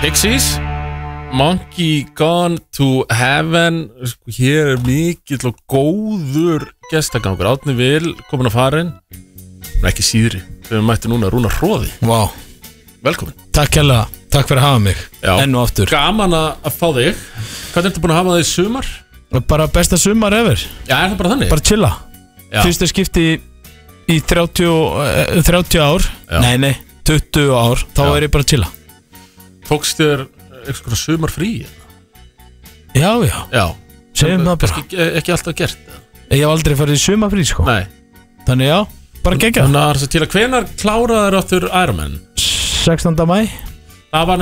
Pixies, Monkey Gone to Heaven. Hér mikill og góður gestagangur. Árni Vil komin að farin. Ekki síðri. Þegar við mættum núna Rúnar Hroði. Vá. Velkomin. Takk hérlega. Takk fyrir að hafa mig. Já. Enn og aftur. Gaman að fá þig. Hvað ertu búin að hafa það í sumar? Bara besta sumar ever. Já, er það bara þannig? Bara chilla. Fyrsta skipti í 30 ár. Já. Nei, 20 ár. Þá er ég bara chilla. Tókst þér eitthvað sumar frí? Já. Segjum það bara. Ekki alltaf gert? Ég hef aldrei farið í sumarfrí, sko. Nei. Þannig já, bara geggjað. Þannig að til að hvenær kláraður áttur Ironman? 16. maí. Það var